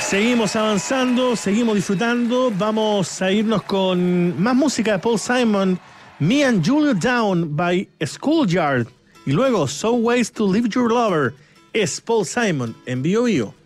Seguimos avanzando, seguimos disfrutando. Vamos a irnos con más música de Paul Simon. Me and Julia Down by Schoolyard. Y luego, So Ways to Leave Your Lover. Es Paul Simon en Bio Bio.